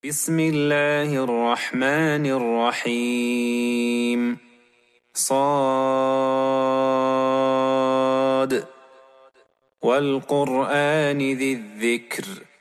بسم الله الرحمن الرحيم صاد والقرآن ذي الذكر